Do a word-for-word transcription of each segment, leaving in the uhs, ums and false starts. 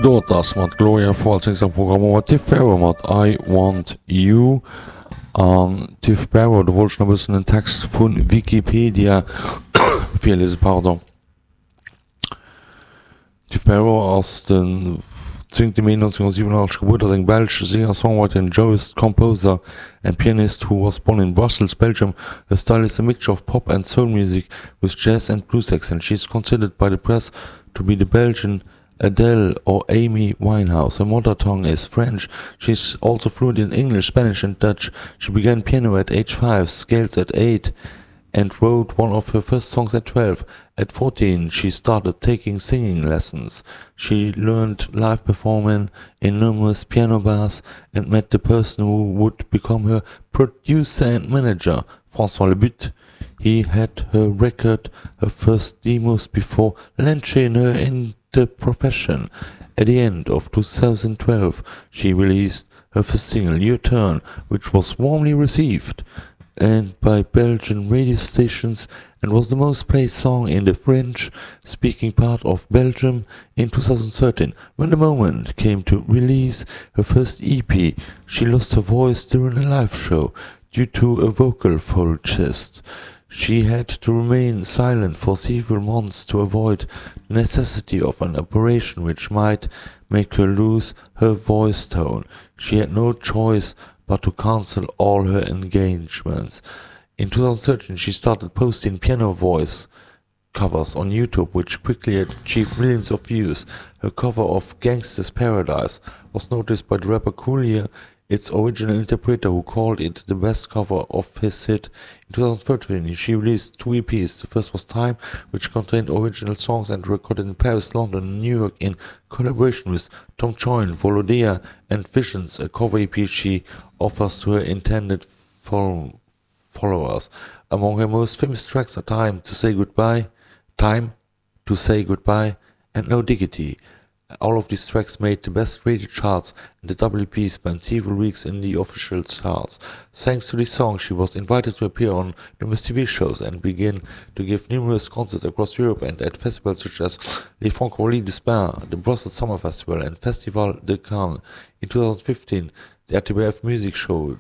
Daughters mat Gloria Falls am Programm Tiff Barrow mat I Want You an Tiff Barrow, du wolltest noch bisschen den Text vun Wikipedia lese, pardon. Tiff Barrow ass den zweiten Mai neunzehnhundertsiebenundachtzig Geburt as eng Belsche Singer, Songwriter, and jurist, composer and pianist who was born in Brussels, Belgium. Her style is a mixture of pop and soul music with jazz and blues accent. She is considered by the press to be the Belgian Adele or Amy Winehouse. Her mother tongue is French. She is also fluent in English, Spanish and Dutch. She began piano at age five, scales at eight, and wrote one of her first songs at twelve. At fourteen, she started taking singing lessons. She learned live performing in numerous piano bars and met the person who would become her producer and manager, François Lebut. He had her record her first demos before launching her in the profession. At the end of two thousand twelve, she released her first single, Your Turn, which was warmly received and by Belgian radio stations and was the most played song in the French-speaking part of Belgium in two thousand thirteen. When the moment came to release her first E P, she lost her voice during a live show due to a vocal fold chest. She had to remain silent for several months to avoid the necessity of an operation which might make her lose her voice tone. She had no choice but to cancel all her engagements. In two thousand thirteen, she started posting piano voice covers on YouTube, which quickly achieved millions of views. Her cover of Gangsta's Paradise was noticed by the rapper Coolio, its original interpreter, who called it the best cover of his hit. In two thousand thirteen, she released two E Ps. The first was Time, which contained original songs and recorded in Paris, London, and New York in collaboration with Tom Choin, Volodea, and Visions, a cover E P she offers to her intended fol- followers. Among her most famous tracks are Time to Say Goodbye, Time to Say Goodbye, and No Diggity. All of these tracks made the best radio charts, and the W P spent several weeks in the official charts. Thanks to this song, she was invited to appear on numerous T V shows and began to give numerous concerts across Europe and at festivals such as Les Francofolie de Spain, the Brussels Summer Festival, and Festival de Cannes. In two thousand fifteen, the R T B F music show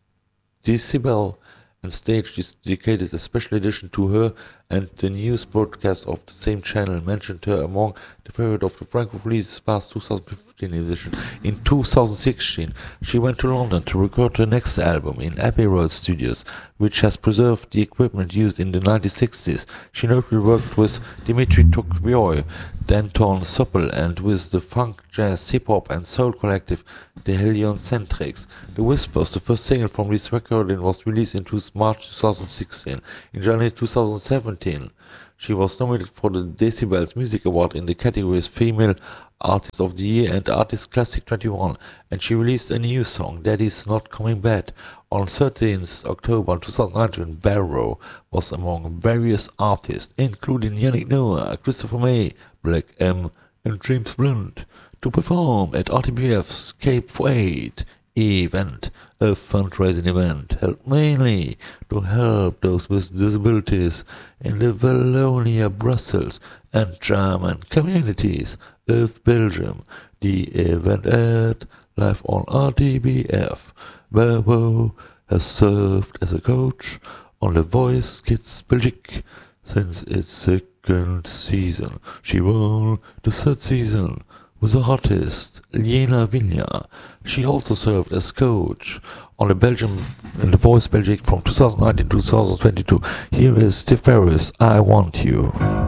Decibel and staged this dedicated a special edition to her, and the news broadcast of the same channel mentioned her among the favorite of the Francophonie Spas two thousand fifteen edition. In two thousand sixteen, she went to London to record her next album in Abbey Road Studios, which has preserved the equipment used in the nineteen sixties. She notably worked with Dimitri Tocqueville, Danton Soppel, and with the funk, jazz, hip-hop and soul collective The Heliocentrics. The Whispers, the first single from this recording, was released in March two thousand sixteen. In January two thousand seventeen, she was nominated for the Decibels Music Award in the categories Female Artist of the Year and Artist Classic twenty-one, and she released a new song, Daddy's Not Coming Back. On thirteenth October two thousand nineteen, Barrow was among various artists, including Yannick Noah, Christopher May, Black M, and James Blunt, to perform at R T B F's Cape for Aid event, a fundraising event held mainly to help those with disabilities in the Wallonia, Brussels, and German communities of Belgium. The event aired live on R T B F. Barrow has served as a coach on The Voice Kids Belgique since its second season. She won the third season with the artist Liena Vigna. She also served as coach on the Belgium in The Voice Belgique from two thousand nineteen to two thousand twenty-two. Here is Tiff Barrow's I Want You.